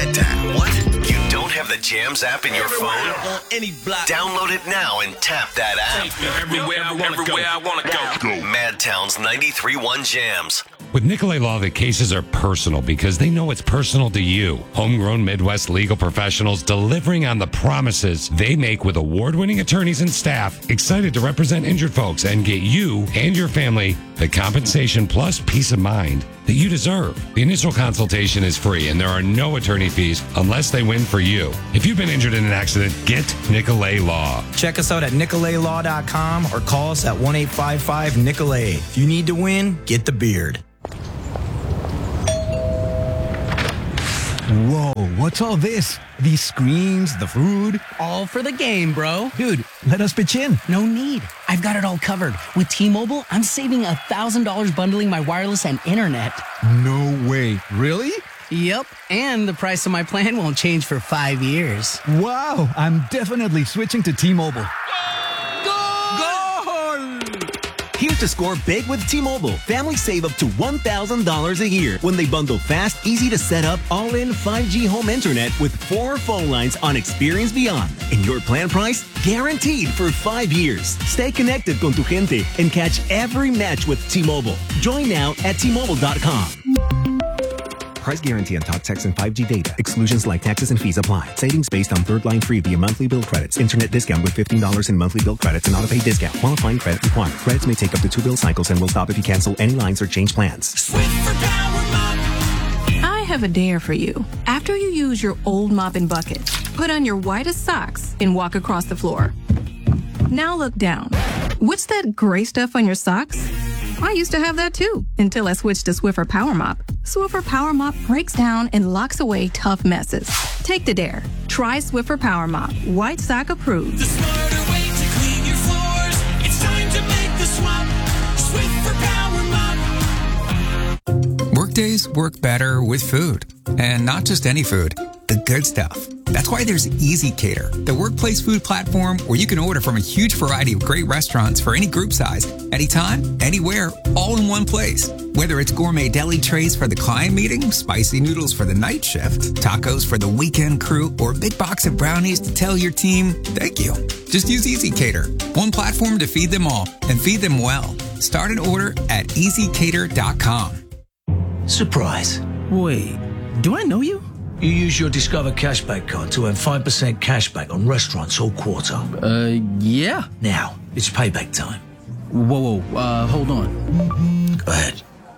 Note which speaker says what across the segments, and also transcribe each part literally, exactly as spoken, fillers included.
Speaker 1: MadTown. What? You don't have the Jams app in your phone?
Speaker 2: On any block.
Speaker 1: Download it now and tap that app.
Speaker 2: Everywhere I want to go. I want to go.
Speaker 1: MadTown's ninety-three point one Jams.
Speaker 3: With Nicolay Law, the cases are personal because they know it's personal to you. Homegrown Midwest legal professionals delivering on the promises they make with award-winning attorneys and staff excited to represent injured folks and get you and your family the compensation plus peace of mind that you deserve. The initial consultation is free and there are no attorney fees unless they win for you. If you've been injured in an accident, get Nicolay Law.
Speaker 4: Check us out at nicolay law dot com or call us at one eight five five Nicolay. If you need to win, get the beard.
Speaker 5: Whoa, what's all this? These screens, the food?
Speaker 6: All for the game, bro.
Speaker 5: Dude, let us pitch in.
Speaker 6: No need. I've got it all covered. With T-Mobile, I'm saving one thousand dollars bundling my wireless and internet.
Speaker 5: No way. Really?
Speaker 6: Yep, and the price of my plan won't change for five years.
Speaker 5: Wow, I'm definitely switching to T-Mobile.
Speaker 7: Here's to score big with T-Mobile. Families save up to one thousand dollars a year when they bundle fast, easy to set up, all-in five G home internet with four phone lines on Experience Beyond. And your plan price? Guaranteed for five years. Stay connected con tu gente and catch every match with T-Mobile. Join now at T Mobile dot com. Price guarantee on talk, text, and five G data. Exclusions like taxes and fees apply. Savings based on third line free via monthly bill credits. Internet discount with fifteen dollars in monthly bill credits and auto-pay discount. Qualifying credit required. Credits may take up to two bill cycles and will stop if you cancel any lines or change plans.
Speaker 8: Swiffer Power Mop. I have a dare for you. After you use your old mop and bucket, put on your whitest socks and walk across the floor. Now look down. What's that gray stuff on your socks? I used to have that too, until I switched to Swiffer Power Mop. Swiffer Power Mop breaks down and locks away tough messes. Take the dare. Try Swiffer Power Mop. White sock approved.
Speaker 9: The smarter way to clean your floors. It's time to make the swap. Swiffer Power Mop.
Speaker 10: Workdays work better with food. And not just any food, the good stuff. That's why there's Easy Cater, the workplace food platform where you can order from a huge variety of great restaurants for any group size, anytime, anywhere, all in one place. Whether it's gourmet deli trays for the client meeting, spicy noodles for the night shift, tacos for the weekend crew, or a big box of brownies to tell your team, thank you. Just use Easy Cater, one platform to feed them all and feed them well. Start an order at easy cater dot com.
Speaker 11: Surprise.
Speaker 6: Wait, do I know you?
Speaker 11: You use your Discover Cashback card to earn five percent cashback on restaurants all quarter.
Speaker 6: Uh, yeah.
Speaker 11: Now, it's payback time.
Speaker 6: Whoa, whoa, uh, hold on.
Speaker 11: Go ahead.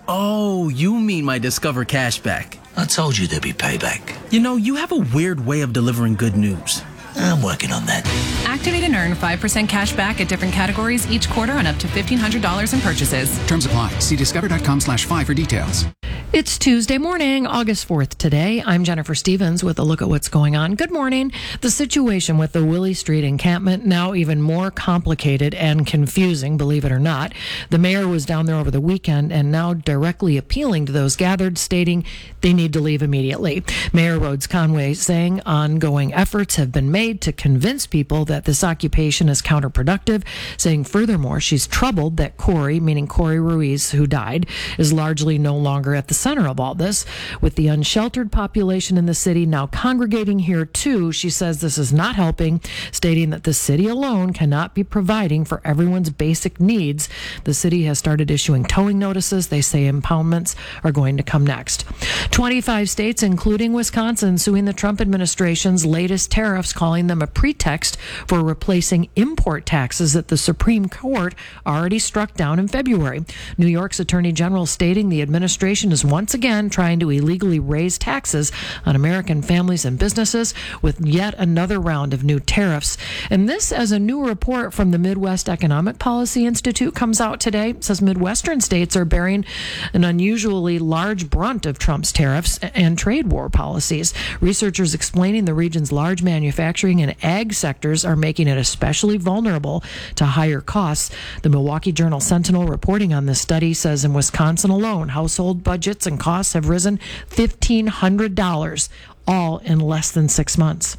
Speaker 6: Oh, you mean my Discover Cashback.
Speaker 11: I told you there'd be payback.
Speaker 6: You know, you have a weird way of delivering good news.
Speaker 11: I'm working on that.
Speaker 12: Activate and earn five percent cash back at different categories each quarter on up to fifteen hundred dollars in purchases.
Speaker 13: Terms apply. See discover dot com slash five for details.
Speaker 14: It's Tuesday morning, August fourth today. I'm Jennifer Stevens with a look at what's going on. Good morning. The situation with the Willie Street encampment now even more complicated and confusing, believe it or not. The mayor was down there over the weekend and now directly appealing to those gathered, stating they need to leave immediately. Mayor Rhodes Conway saying ongoing efforts have been made to convince people that this occupation is counterproductive, saying furthermore she's troubled that Corey, meaning Corey Ruiz, who died, is largely no longer at the center of all this. With the unsheltered population in the city now congregating here too, she says this is not helping, stating that the city alone cannot be providing for everyone's basic needs. The city has started issuing towing notices. They say impoundments are going to come next. twenty-five states, including Wisconsin, suing the Trump administration's latest tariffs, calling them a pretext for replacing import taxes that the Supreme Court already struck down in February. New York's Attorney General stating the administration is once again trying to illegally raise taxes on American families and businesses with yet another round of new tariffs. And this, as a new report from the Midwest Economic Policy Institute comes out today, it says Midwestern states are bearing an unusually large brunt of Trump's tariffs and trade war policies. Researchers explaining the region's large manufacturing and ag sectors are making it especially vulnerable to higher costs. The Milwaukee Journal Sentinel reporting on this study says in Wisconsin alone, household budgets and costs have risen fifteen hundred dollars, all in less than six months.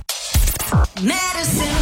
Speaker 15: Medicine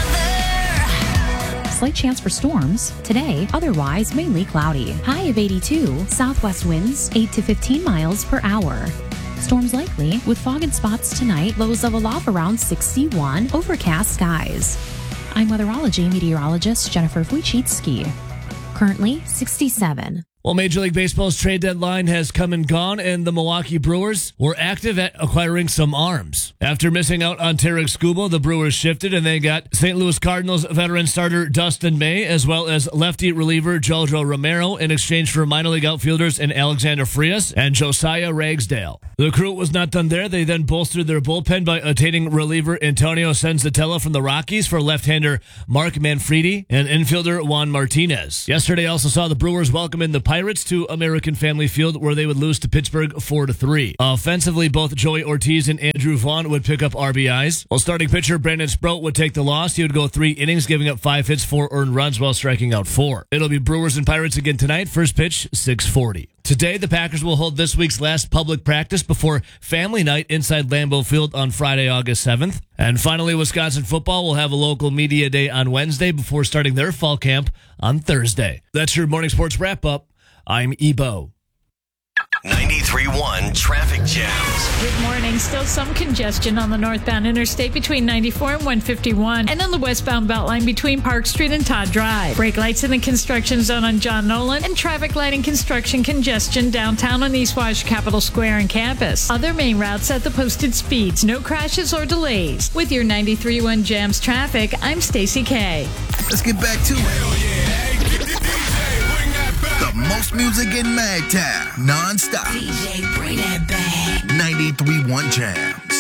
Speaker 15: weather. Slight chance for storms. Today, otherwise mainly cloudy. High of eighty-two. Southwest winds eight to fifteen miles per hour. Storms likely with fog and spots tonight. Lows level off around sixty-one. Overcast skies. I'm weatherology meteorologist Jennifer Wojcicki. Currently sixty-seven.
Speaker 16: Well, Major League Baseball's trade deadline has come and gone, and the Milwaukee Brewers were active at acquiring some arms. After missing out on Tarek Skubal, the Brewers shifted, and they got Saint Louis Cardinals veteran starter Dustin May, as well as lefty reliever Jojo Romero, in exchange for minor league outfielders in Alexander Frias and Josiah Ragsdale. The crew was not done there. They then bolstered their bullpen by attaining reliever Antonio Senzatella from the Rockies for left-hander Mark Manfredi and infielder Juan Martinez. Yesterday also saw the Brewers welcome in the Pirates to American Family Field, where they would lose to Pittsburgh four to three. Offensively, both Joey Ortiz and Andrew Vaughn would pick up R B Is, while starting pitcher Brandon Sproat would take the loss. He would go three innings, giving up five hits, four earned runs, while striking out four. It'll be Brewers and Pirates again tonight. First pitch, six forty. Today, the Packers will hold this week's last public practice before Family Night inside Lambeau Field on Friday, August seventh. And finally, Wisconsin football will have a local media day on Wednesday before starting their fall camp on Thursday. That's your morning sports wrap-up. I'm Ebo.
Speaker 1: ninety-three point one traffic jams.
Speaker 17: Good morning. Still some congestion on the northbound interstate between ninety-four and one fifty-one, and on the westbound Beltline between Park Street and Todd Drive. Brake lights in the construction zone on John Nolan, and traffic light and construction congestion downtown on East Wash, Capitol Square, and campus. Other main routes at the posted speeds. No crashes or delays. With your ninety-three point one Jams traffic, I'm Stacey K.
Speaker 18: Let's get back to it. The most music in Magtown, non-stop. D J, bring that back. ninety-three point one Jams.